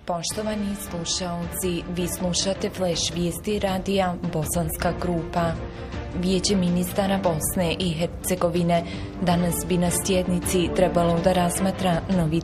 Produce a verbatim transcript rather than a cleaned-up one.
Poštovani slušaoci, vi slušate Flash vijesti radija Bosanska grupa. Vijeće ministara Bosne i Hercegovine danas bi na sjednici trebalo da razmatra novi